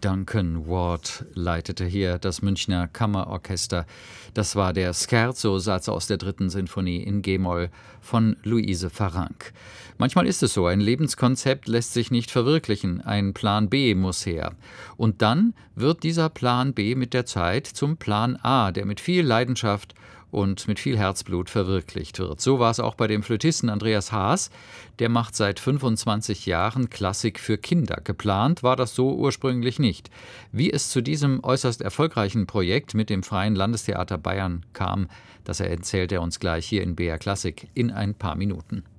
Duncan Ward leitete hier das Münchner Kammerorchester. Das war der Scherzo-Satz aus der 3. Sinfonie in G-Moll von Luise Farranc. Manchmal ist es so, ein Lebenskonzept lässt sich nicht verwirklichen, ein Plan B muss her. Und dann wird dieser Plan B mit der Zeit zum Plan A, der mit viel Leidenschaft und mit viel Herzblut verwirklicht wird. So war es auch bei dem Flötisten Andreas Haas. Der macht seit 25 Jahren Klassik für Kinder. Geplant war das so ursprünglich nicht. Wie es zu diesem äußerst erfolgreichen Projekt mit dem Freien Landestheater Bayern kam, das erzählt er uns gleich hier in BR Klassik in ein paar Minuten.